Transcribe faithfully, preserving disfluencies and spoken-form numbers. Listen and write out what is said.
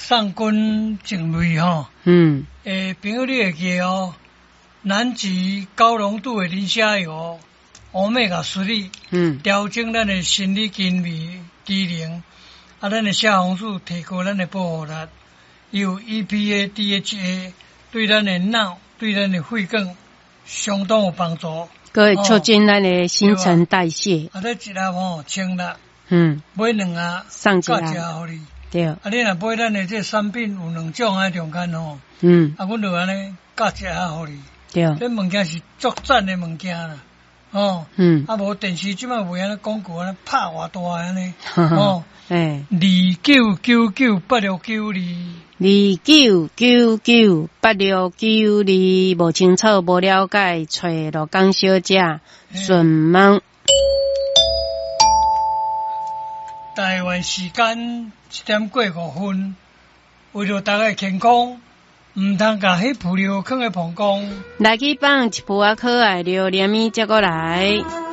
上君正瑞吼， 嗯， 诶，朋友你会记哦，南极高浓度的磷虾油，欧米伽三哩， 嗯， 调整咱的生理机微机能，啊，咱的血红素提高咱的保护力，有 E P A、D H A， 对咱的脑、对咱的肺更相当有帮助。 可会促进咱的新陈代谢。 啊，你一盒吼清啦， 嗯， 买两盒， 送一加一盒， 盒你。 对。 啊，你若买咱的这产品有两种啊，中间吼， 嗯， 啊，阮就安尼加一盒互你。 对。 这物件是足赞的物件啦，哦。 嗯。 啊，无电视即摆袂安尼广告安尼拍偌大安尼， 哦。诶。 二九九九八六九二。 二九九九八六九二，无清楚无了解，找罗江小姐询问。 台湾时间一点过五分，为着大家健康，唔通甲迄饲料放喺膀胱。 来去放一铺啊可爱料，连咪接过来。